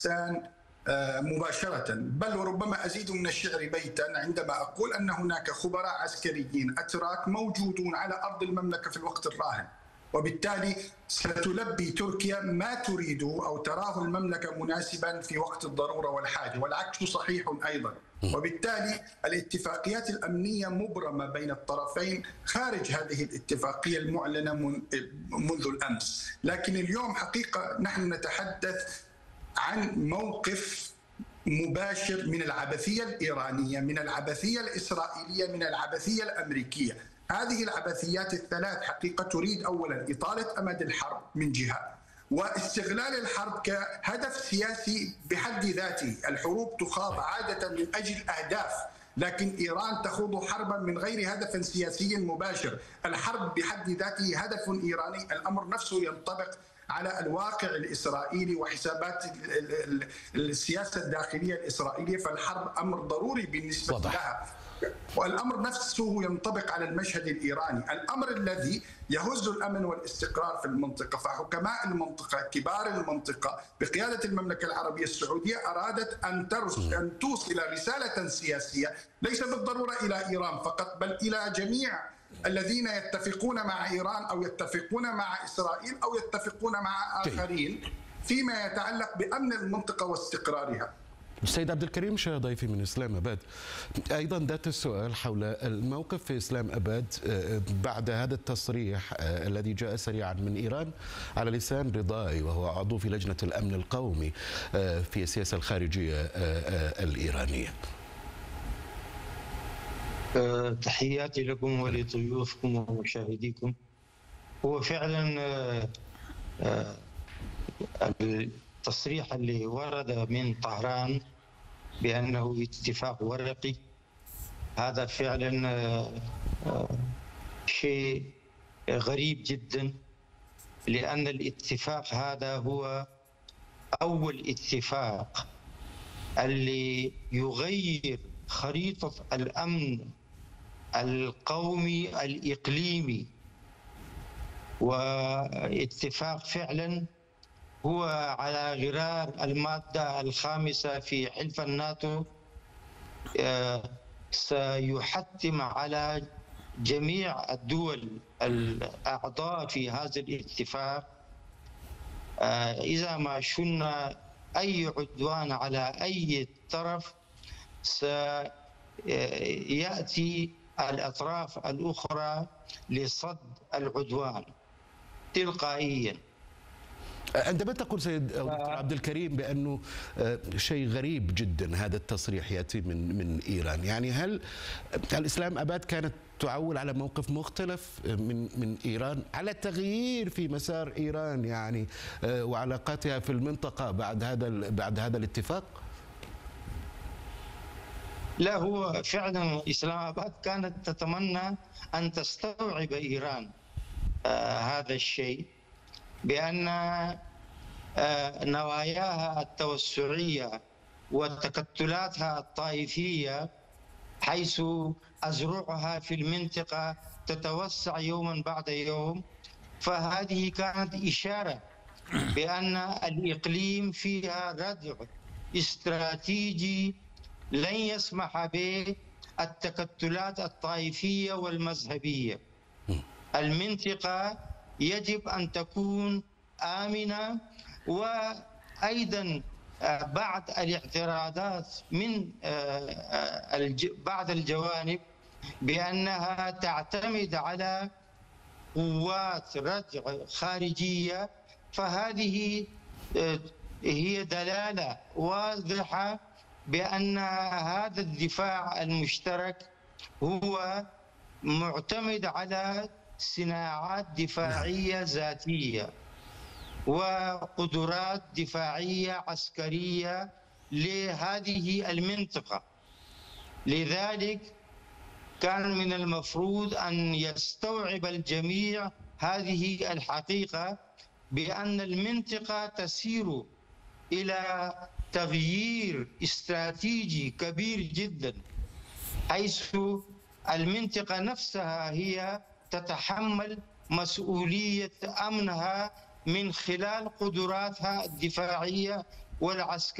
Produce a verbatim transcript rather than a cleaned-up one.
مباشرة، بل وربما أزيد من الشعر بيتا عندما أقول أن هناك خبراء عسكريين أتراك موجودون على أرض المملكة في الوقت الراهن، وبالتالي ستلبي تركيا ما تريد أو تراه المملكة مناسبا في وقت الضرورة والحاجة، والعكس صحيح أيضا. وبالتالي الاتفاقيات الأمنية مبرمة بين الطرفين خارج هذه الاتفاقية المعلنة منذ الأمس. لكن اليوم حقيقة نحن نتحدث عن موقف مباشر من العبثية الإيرانية، من العبثية الإسرائيلية، من العبثية الأمريكية. هذه العبثيات الثلاث حقيقة تريد أولا إطالة أمد الحرب من جهة، واستغلال الحرب كهدف سياسي بحد ذاته. الحروب تخاض عادة من أجل أهداف، لكن إيران تخوض حربا من غير هدف سياسي مباشر. الحرب بحد ذاته هدف إيراني، الأمر نفسه ينطبق على الواقع الإسرائيلي وحسابات السياسة الداخلية الإسرائيلية، فالحرب أمر ضروري بالنسبة وضح. لها، والأمر نفسه ينطبق على المشهد الإيراني، الأمر الذي يهز الأمن والاستقرار في المنطقة. فحكماء المنطقة، كبار المنطقة بقيادة المملكة العربية السعودية أرادت أن أن توصل رسالة سياسية ليس بالضرورة إلى إيران فقط، بل إلى جميع الذين يتفقون مع إيران أو يتفقون مع إسرائيل أو يتفقون مع آخرين فيما يتعلق بأمن المنطقة واستقرارها. السيد عبد الكريم شاه ضيفي من إسلام أباد، أيضا ذات السؤال حول الموقف في إسلام أباد بعد هذا التصريح الذي جاء سريعا من إيران على لسان رضاي وهو عضو في لجنة الأمن القومي في السياسة الخارجية الإيرانية. تحياتي لكم ولضيوفكم ومشاهديكم. هو فعلا التصريح اللي ورد من طهران بأنه اتفاق ورقي هذا فعلا شيء غريب جدا، لأن الاتفاق هذا هو أول اتفاق اللي يغير خريطة الأمن القومي الإقليمي، واتفاق فعلا هو على غرار المادة الخامسة في حلف الناتو، سيحتم على جميع الدول الأعضاء في هذا الاتفاق إذا ما شن أي عدوان على أي طرف سيأتي الأطراف الأخرى لصد العدوان تلقائيا. عندما تقول سيد دكتور عبد الكريم بأنه شيء غريب جدا هذا التصريح يأتي من من إيران، يعني هل الإسلام أباد كانت تعول على موقف مختلف من من إيران على تغيير في مسار إيران يعني وعلاقاتها في المنطقة بعد هذا بعد هذا الاتفاق؟ لا، هو فعلا إسلام أباد كانت تتمنى أن تستوعب إيران آه هذا الشيء، بأن آه نواياها التوسعية وتكتلاتها الطائفية حيث أزرعها في المنطقة تتوسع يوما بعد يوم، فهذه كانت إشارة بأن الإقليم فيها ردع استراتيجي لن يسمح به التكتلات الطائفية والمذهبية. المنطقة يجب أن تكون آمنة، وأيضا بعض الاعتراضات من بعض الجوانب بأنها تعتمد على قوات ردع خارجية، فهذه هي دلالة واضحة بأن هذا الدفاع المشترك هو معتمد على صناعات دفاعية ذاتية وقدرات دفاعية عسكرية لهذه المنطقة. لذلك كان من المفروض أن يستوعب الجميع هذه الحقيقة بأن المنطقة تسير إلى تغيير استراتيجي كبير جدا، حيث المنطقة نفسها هي تتحمل مسؤولية أمنها من خلال قدراتها الدفاعية والعسكر